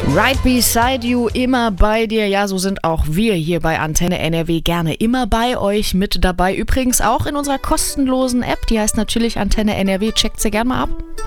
Right beside you, immer bei dir. Ja, so sind auch wir hier bei Antenne NRW gerne immer bei euch mit dabei. Übrigens auch in unserer kostenlosen App, die heißt natürlich Antenne NRW. Checkt sie gerne mal ab.